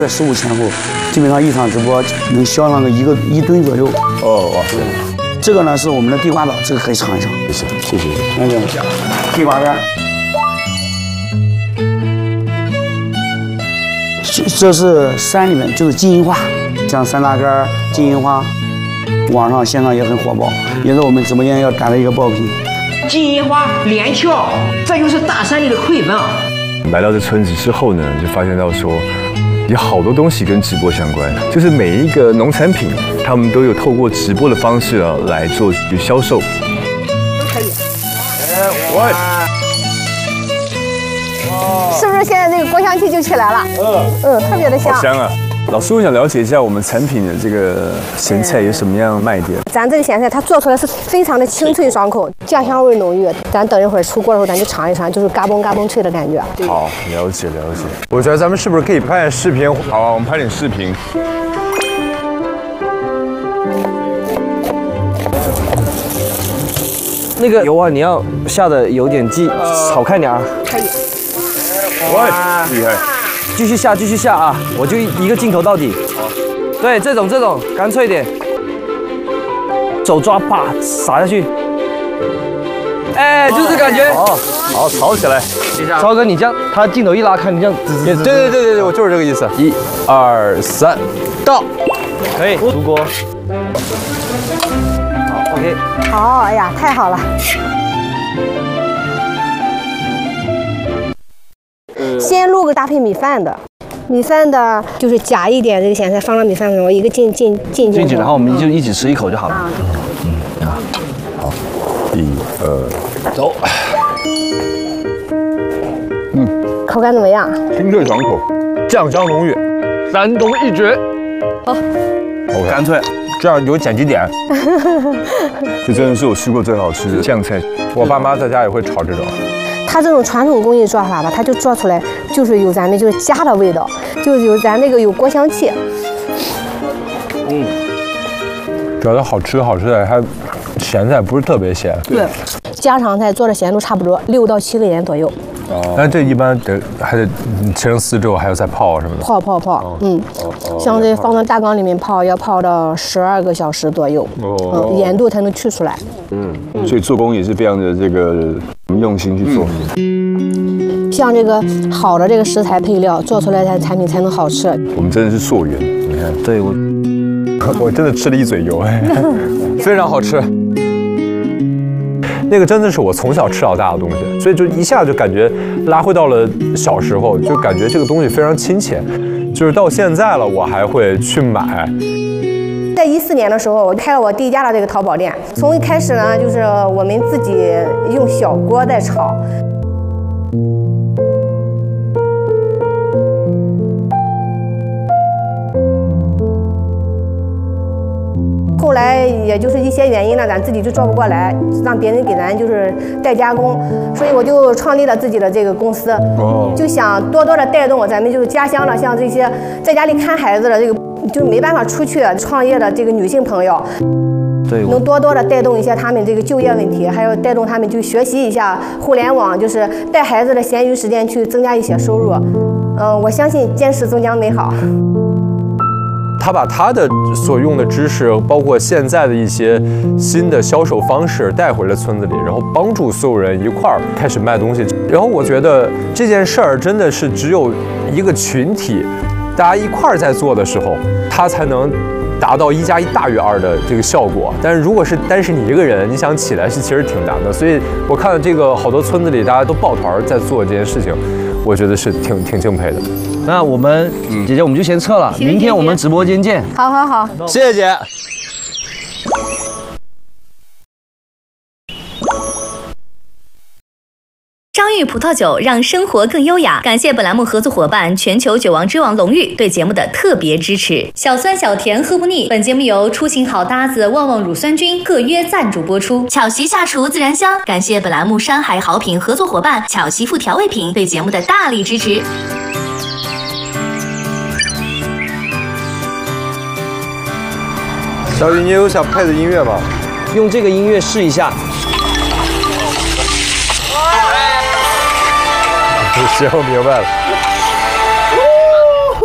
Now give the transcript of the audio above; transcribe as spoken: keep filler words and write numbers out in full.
在十五前后，基本上一场直播能销上个一个一吨左右。 哦哇， 这个呢是我们的地瓜枣，这个可以尝一尝。 谢谢谢谢。 那个地瓜干，这这是山里面就是金银花，像山楂干、金银花，网上线上也很火爆，也是我们直播间要赶的一个爆品。 金银花、连翘，这就是大山里的馈赠。 来到这村子之后呢，就发现到说。有好多东西跟直播相关，就是每一个农产品，他们都有透过直播的方式啊来做销售。 可以。 喂， 是不是现在这个锅香气就起来了？嗯嗯，特别的香。 好香啊！老师，我想了解一下我们产品的这个咸菜有什么样的卖点？ 咱这个咸菜它做出来是非常的清脆爽口，酱香味浓郁。咱等一会儿出锅的时候，咱就尝一尝，就是嘎嘣嘎嘣脆的感觉。 好，了解了解。我觉得咱们是不是可以拍点视频？好啊，我们拍点视频。 那个油啊，你要下的有点劲，好看点儿。 可以。 哇，厉害！ 继续下，继续下啊！我就一个镜头到底。对，这种这种干脆点，手抓啪撒下去。哎，就是感觉。 好，好，炒起来。 超哥，你这样，他镜头一拉开，你这样。 对对对对对，我就是这个意思。一、二、三，到。 可以出锅。好 ，OK。 好，哎呀，太好了。先录个搭配米饭的，米饭的就是夹一点这个咸菜放到米饭上，一个进进进进去，然后我们就一起吃一口就好了。 嗯啊，好，一二，走。 嗯，口感怎么样？ 清脆爽口，酱香浓郁，山东一绝。 好， 干脆，这样有减几点。这真的是我吃过最好吃的酱菜，我爸妈在家也会炒这种。 它这种传统工艺做法吧，它就做出来就是有咱们就是家的味道，就是有咱那个有锅香气。 嗯，主要它好吃好吃的，它咸菜不是特别咸。 对，家常菜做的咸度差不多六到七个盐左右。 哦，但这一般得还得切成丝之后还要再泡什么的。 泡泡泡，嗯，像这放到大缸里面泡，要泡到十二个小时左右，嗯，盐度才能去出来。 嗯，所以做工也是非常的这个用心去做。 像这个好的这个食材配料做出来的产品才能好吃。 我们真的是溯源，你看， 对我， 我真的吃了一嘴油，非常好吃。那个真的是我从小吃到大的东西，所以就一下就感觉拉回到了小时候，就感觉这个东西非常亲切，就是到现在了，我还会去买。 在一四年的时候，我开了我第一家的这个淘宝店，从一开始呢，就是我们自己用小锅在炒。后来也就是一些原因呢，咱自己就做不过来，让别人给咱就是代加工，所以我就创立了自己的这个公司，哦、就想多多的带动咱们就是家乡的，像这些在家里看孩子的这个，就是没办法出去创业的这个女性朋友，对，能多多的带动一下他们这个就业问题，还有带动他们就学习一下互联网，就是带孩子的闲余时间去增加一些收入。嗯，我相信坚持终将美好。 他把他的所用的知识，包括现在的一些新的销售方式带回了村子里，然后帮助所有人一块儿开始卖东西。然后我觉得这件事儿真的是只有一个群体，大家一块儿在做的时候，它才能达到一加一大于二的这个效果。但是如果是单是你一个人，你想起来是其实挺难的。所以我看到这个好多村子里大家都抱团在做这件事情，我觉得是挺挺敬佩的。 那我们姐姐我们就先撤了，明天我们直播间见。 好好好， 谢谢姐。 商誉葡萄酒让生活更优雅。感谢本栏目合作伙伴全球酒王之王龙玉对节目的特别支持。小酸小甜喝不腻。本节目由出行好搭子旺旺乳酸菌特约赞助播出。巧媳下厨自然香。感谢本栏目山海好品合作伙伴巧媳妇调味品对节目的大力支持。 小雨，你有想配的音乐吗？ 用这个音乐试一下。 行，我明白了。